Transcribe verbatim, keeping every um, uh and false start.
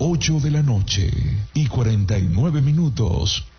ocho de la noche y cuarenta y nueve minutos.